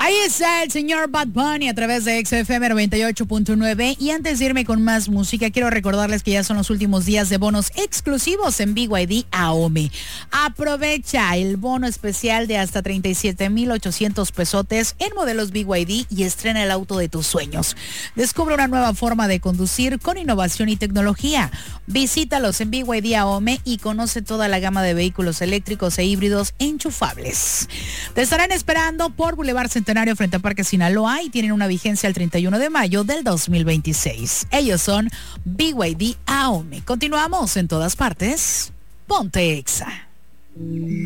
Ahí está el señor Bad Bunny a través de XFM 98.9. Y antes de irme con más música, quiero recordarles que ya son los últimos días de bonos exclusivos en BYD AOME. Aprovecha el bono especial de hasta 37,800 pesotes en modelos BYD y estrena el auto de tus sueños. Descubre una nueva forma de conducir con innovación y tecnología. Visítalos en BYD AOME y conoce toda la gama de vehículos eléctricos e híbridos enchufables. Te estarán esperando por Boulevard Centenario frente a Parque Sinaloa y tienen una vigencia el 31 de mayo del 2026. Ellos son BYD AOME. Continuamos en todas partes. Ponte Exa.